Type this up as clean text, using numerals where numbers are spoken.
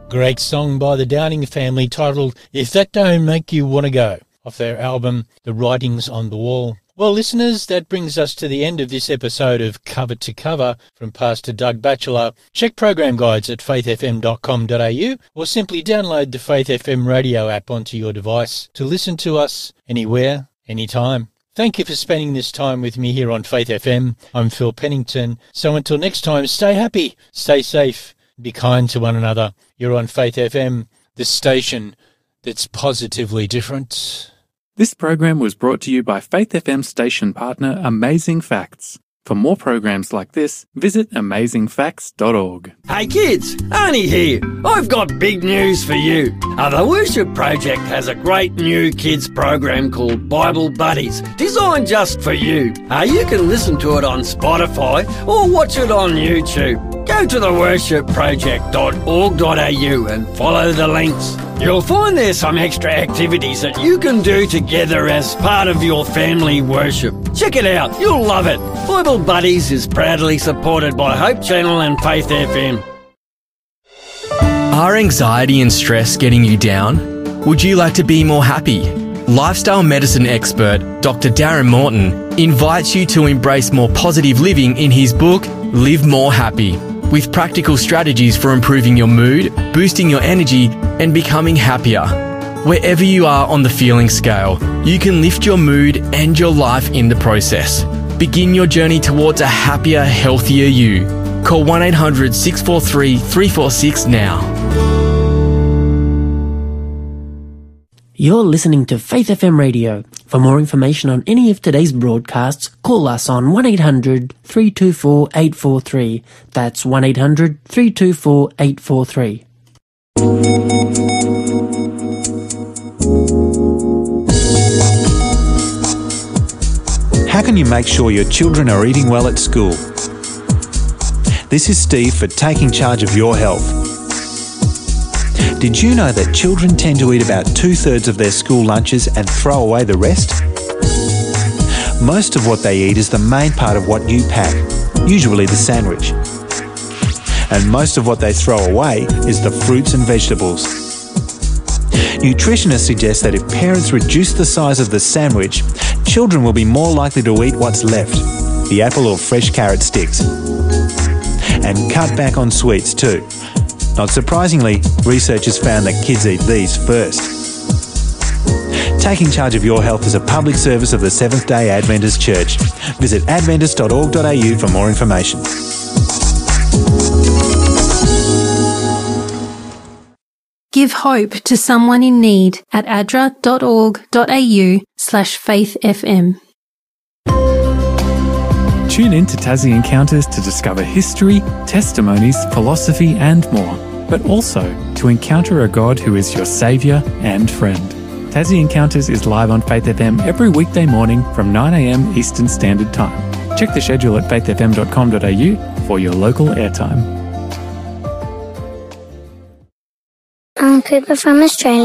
Great song by the Downing Family titled If That Don't Make You Wanna Go, off their album The Writings on the Wall. Well, listeners, that brings us to the end of this episode of Cover to Cover from Pastor Doug Batchelor. Check program guides at faithfm.com.au or simply download the Faith FM radio app onto your device to listen to us anywhere, anytime. Thank you for spending this time with me here on Faith FM. I'm Phil Pennington. So until next time, stay happy, stay safe, be kind to one another. You're on Faith FM, the station that's positively different. This program was brought to you by Faith FM station partner Amazing Facts. For more programs like this, visit amazingfacts.org. Hey kids, Arnie here. I've got big news for you. The Worship Project has a great new kids program called Bible Buddies, designed just for you. You can listen to it on Spotify or watch it on YouTube. Go to theworshipproject.org.au and follow the links. You'll find there's some extra activities that you can do together as part of your family worship. Check it out, you'll love it. Bible Buddies is proudly supported by Hope Channel and Faith FM. Are anxiety and stress getting you down? Would you like to be more happy? Lifestyle medicine expert Dr. Darren Morton invites you to embrace more positive living in his book, Live More Happy, with practical strategies for improving your mood, boosting your energy, and becoming happier. Wherever you are on the feeling scale, you can lift your mood and your life in the process. Begin your journey towards a happier, healthier you. Call 1-800-643-346 now. You're listening to Faith FM Radio. For more information on any of today's broadcasts, call us on 1-800-324-843. That's 1-800-324-843. How can you make sure your children are eating well at school? This is Steve for Taking Charge of Your Health. Did you know that children tend to eat about 2/3 of their school lunches and throw away the rest? Most of what they eat is the main part of what you pack, usually the sandwich. And most of what they throw away is the fruits and vegetables. Nutritionists suggest that if parents reduce the size of the sandwich, children will be more likely to eat what's left, the apple or fresh carrot sticks. And cut back on sweets too. Not surprisingly, researchers found that kids eat these first. Taking Charge of Your Health is a public service of the Seventh-day Adventist Church. Visit adventist.org.au for more information. Give hope to someone in need at adra.org.au/faithfm. Tune in to Tassie Encounters to discover history, testimonies, philosophy and more, but also to encounter a God who is your saviour and friend. Tassie Encounters is live on Faith FM every weekday morning from 9 a.m. Eastern Standard Time. Check the schedule at faithfm.com.au for your local airtime. I'm Cooper from Australia.